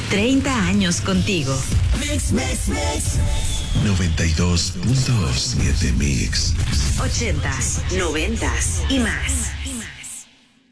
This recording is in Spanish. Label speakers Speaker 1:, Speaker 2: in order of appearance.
Speaker 1: 30 años contigo.
Speaker 2: Mix, mix, mix.
Speaker 3: 92.7 Mix.
Speaker 1: 80s, 90s y más.